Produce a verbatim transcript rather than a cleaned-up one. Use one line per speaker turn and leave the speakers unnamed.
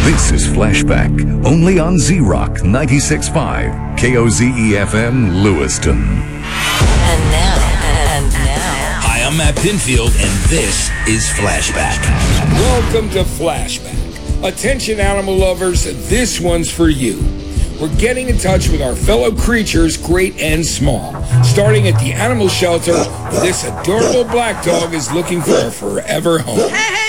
This is Flashback, only on Z-Rock ninety-six point five, K O Z E F M, Lewiston.
And now, and now.
Hi, I'm Matt Pinfield, and this is Flashback.
Welcome to Flashback. Attention animal lovers, this one's for you. We're getting in touch with our fellow creatures, great and small. Starting at the animal shelter, where this adorable black dog is looking for a forever home.